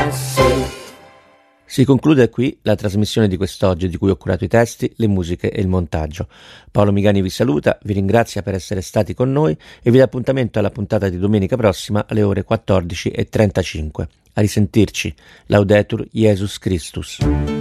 Si conclude qui la trasmissione di quest'oggi, di cui ho curato i testi, le musiche e il montaggio. Paolo Migani vi saluta, vi ringrazia per essere stati con noi e vi dà appuntamento alla puntata di domenica prossima alle ore 14:35. A risentirci. Laudetur Jesus Christus.